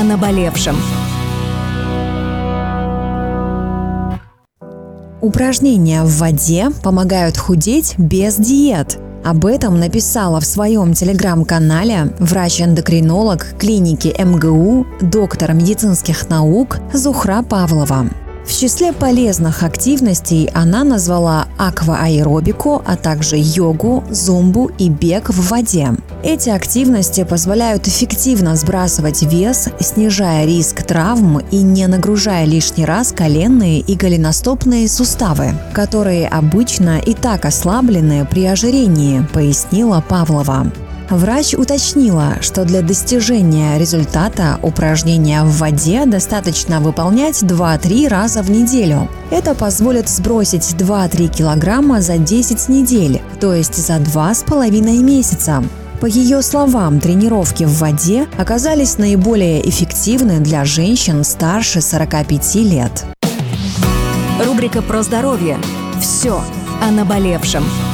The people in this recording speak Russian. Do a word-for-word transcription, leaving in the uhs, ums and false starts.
о наболевшем. Упражнения в воде помогают худеть без диет. Об этом написала в своем телеграм-канале врач-эндокринолог клиники эм гэ у, доктор медицинских наук Зухра Павлова. В числе полезных активностей она назвала аквааэробику, а также йогу, зумбу и бег в воде. Эти активности позволяют эффективно сбрасывать вес, снижая риск травм и не нагружая лишний раз коленные и голеностопные суставы, которые обычно и так ослаблены при ожирении, пояснила Павлова. Врач уточнила, что для достижения результата упражнения в воде достаточно выполнять два-три раза в неделю. Это позволит сбросить два-три килограмма за десять недель, то есть за два с половиной месяца. По ее словам, тренировки в воде оказались наиболее эффективны для женщин старше сорока пяти лет. Рубрика про здоровье. Все о наболевшем.